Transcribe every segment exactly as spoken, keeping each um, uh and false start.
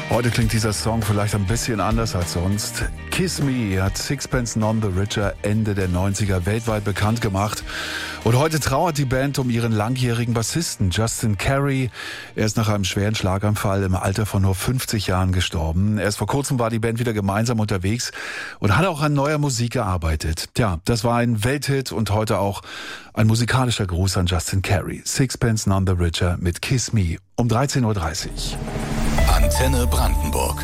Heute klingt dieser Song vielleicht ein bisschen anders als sonst. Kiss Me hat Sixpence None the Richer Ende der neunziger weltweit bekannt gemacht. Und heute trauert die Band um ihren langjährigen Bassisten Justin Carey. Er ist nach einem schweren Schlaganfall im Alter von nur fünfzig Jahren gestorben. Erst vor kurzem war die Band wieder gemeinsam unterwegs und hat auch an neuer Musik gearbeitet. Tja, das war ein Welthit und heute auch ein musikalischer Gruß an Justin Carey. Sixpence None the Richer mit Kiss Me um dreizehn Uhr dreißig. Antenne Brandenburg.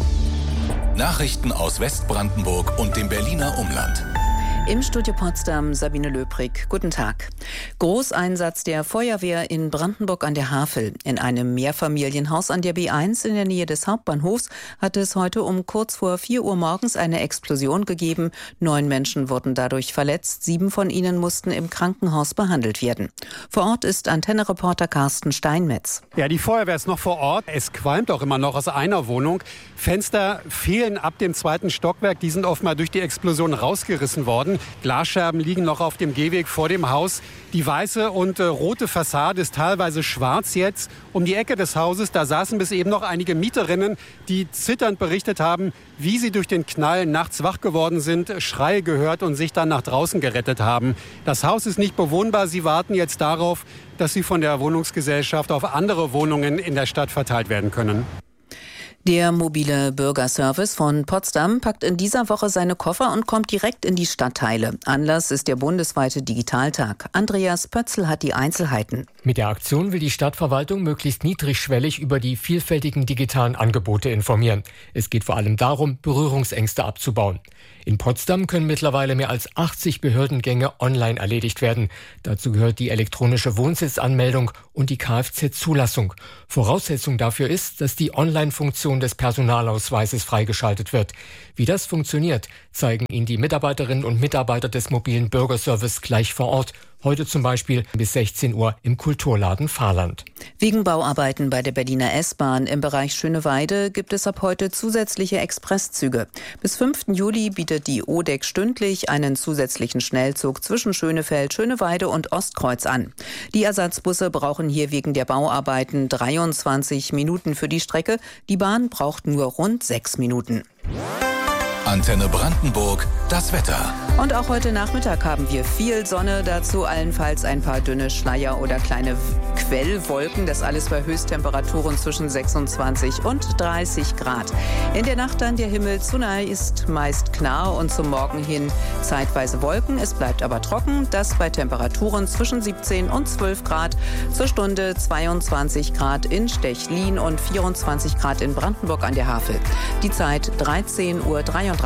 Nachrichten aus Westbrandenburg und dem Berliner Umland. Im Studio Potsdam Sabine Löbrig. Guten Tag. Großeinsatz der Feuerwehr in Brandenburg an der Havel. In einem Mehrfamilienhaus an der B eins in der Nähe des Hauptbahnhofs hat es heute um kurz vor vier Uhr morgens eine Explosion gegeben. Neun Menschen wurden dadurch verletzt. Sieben von ihnen mussten im Krankenhaus behandelt werden. Vor Ort ist Antenne-Reporter Carsten Steinmetz. Ja, die Feuerwehr ist noch vor Ort. Es qualmt auch immer noch aus einer Wohnung. Fenster fehlen ab dem zweiten Stockwerk. Die sind offenbar durch die Explosion rausgerissen worden. Glasscherben liegen noch auf dem Gehweg vor dem Haus. Die weiße und äh, rote Fassade ist teilweise schwarz jetzt. Um die Ecke des Hauses, da saßen bis eben noch einige Mieterinnen, die zitternd berichtet haben, wie sie durch den Knall nachts wach geworden sind, Schreie gehört und sich dann nach draußen gerettet haben. Das Haus ist nicht bewohnbar. Sie warten jetzt darauf, dass sie von der Wohnungsgesellschaft auf andere Wohnungen in der Stadt verteilt werden können. Der mobile Bürgerservice von Potsdam packt in dieser Woche seine Koffer und kommt direkt in die Stadtteile. Anlass ist der bundesweite Digitaltag. Andreas Pötzl hat die Einzelheiten. Mit der Aktion will die Stadtverwaltung möglichst niedrigschwellig über die vielfältigen digitalen Angebote informieren. Es geht vor allem darum, Berührungsängste abzubauen. In Potsdam können mittlerweile mehr als achtzig Behördengänge online erledigt werden. Dazu gehört die elektronische Wohnsitzanmeldung und die Kfz-Zulassung. Voraussetzung dafür ist, dass die Online-Funktion des Personalausweises freigeschaltet wird. Wie das funktioniert, zeigen Ihnen die Mitarbeiterinnen und Mitarbeiter des mobilen Bürgerservice gleich vor Ort. Heute zum Beispiel bis sechzehn Uhr im Kulturladen Fahrland. Wegen Bauarbeiten bei der Berliner S-Bahn im Bereich Schöneweide gibt es ab heute zusätzliche Expresszüge. Bis fünften Juli bietet die O D E C stündlich einen zusätzlichen Schnellzug zwischen Schönefeld, Schöneweide und Ostkreuz an. Die Ersatzbusse brauchen hier wegen der Bauarbeiten dreiundzwanzig Minuten für die Strecke. Die Bahn braucht nur rund sechs Minuten. Antenne Brandenburg, das Wetter. Und auch heute Nachmittag haben wir viel Sonne, dazu allenfalls ein paar dünne Schleier oder kleine Quellwolken. Das alles bei Höchsttemperaturen zwischen sechsundzwanzig und dreißig Grad. In der Nacht dann der Himmel zunächst meist klar und zum Morgen hin zeitweise Wolken. Es bleibt aber trocken, das bei Temperaturen zwischen siebzehn und zwölf Grad. Zur Stunde zweiundzwanzig Grad in Stechlin und vierundzwanzig Grad in Brandenburg an der Havel. Die Zeit dreizehn Uhr dreiunddreißig.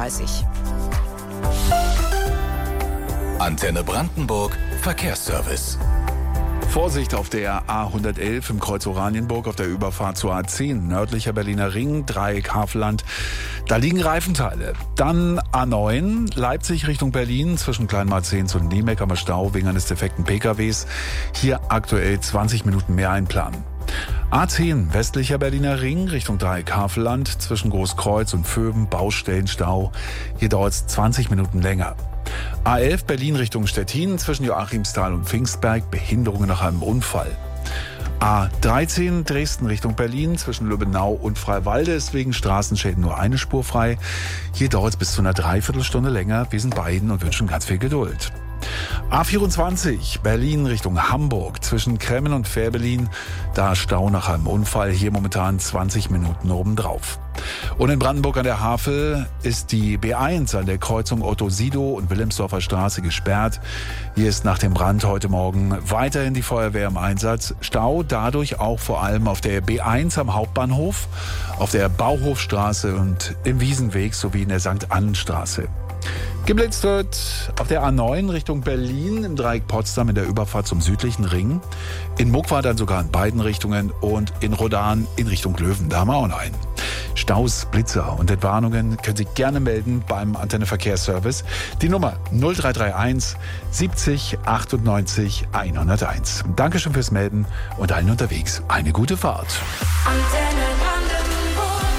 Antenne Brandenburg, Verkehrsservice. Vorsicht auf der A hundertelf im Kreuz Oranienburg auf der Überfahrt zur A zehn, nördlicher Berliner Ring, Dreieck Havelland. Da liegen Reifenteile. Dann A neun, Leipzig Richtung Berlin, zwischen Kleinmarzehns und Niemeck am Stau wegen eines defekten P K Ws. Hier aktuell zwanzig Minuten mehr einplanen. A zehn, westlicher Berliner Ring, Richtung Dreieck Havelland, zwischen Großkreuz und Vöben, Baustellenstau. Hier dauert es zwanzig Minuten länger. A elf, Berlin Richtung Stettin, zwischen Joachimsthal und Pfingstberg, Behinderungen nach einem Unfall. A dreizehn, Dresden Richtung Berlin, zwischen Lübbenau und Freiwalde ist wegen Straßenschäden nur eine Spur frei. Hier dauert es bis zu einer Dreiviertelstunde länger. Wir sind bei Ihnen und wünschen ganz viel Geduld. A vierundzwanzig, Berlin Richtung Hamburg, zwischen Kremmen und Fährberlin, da Stau nach einem Unfall, hier momentan zwanzig Minuten obendrauf. Und in Brandenburg an der Havel ist die B eins an der Kreuzung Otto-Sidow und Wilhelmsdorfer Straße gesperrt. Hier ist nach dem Brand heute Morgen weiterhin die Feuerwehr im Einsatz. Stau dadurch auch vor allem auf der B eins am Hauptbahnhof, auf der Bauhofstraße und im Wiesenweg sowie in der Sankt Annenstraße. Geblitzt wird auf der A neun Richtung Berlin im Dreieck Potsdam in der Überfahrt zum südlichen Ring. In Muckwa dann sogar in beiden Richtungen und in Rodan in Richtung Löwen. Da haben wir auch noch einen. Staus, Blitzer und Entwarnungen können Sie gerne melden beim Antenne Verkehrsservice. Die Nummer null drei drei eins siebzig achtundneunzig hunderteins. Dankeschön fürs Melden und allen unterwegs eine gute Fahrt. Hallo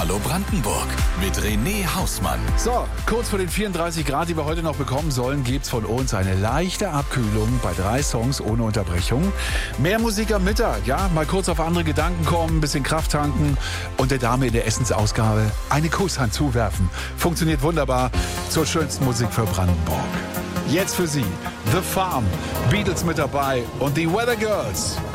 Hallo Brandenburg mit René Hausmann. So, kurz vor den vierunddreißig Grad, die wir heute noch bekommen sollen, gibt's von uns eine leichte Abkühlung bei drei Songs ohne Unterbrechung. Mehr Musik am Mittag, ja, mal kurz auf andere Gedanken kommen, ein bisschen Kraft tanken und der Dame in der Essensausgabe eine Kusshand zuwerfen. Funktioniert wunderbar zur schönsten Musik für Brandenburg. Jetzt für Sie, The Farm, Beatles mit dabei und die Weather Girls.